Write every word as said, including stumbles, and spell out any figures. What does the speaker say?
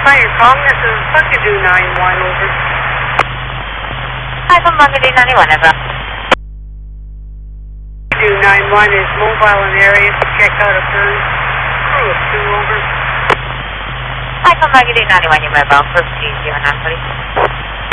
Hi, you're calling. This is Buckadoo nine one, over. Hi, from Buckadoo ninety-one, over. Buckadoo nine one is mobile in the area to check out a burn. Crew of two, over. Hi, from Buckadoo ninety-one, you're mobile. Crew of two, zero nine, please.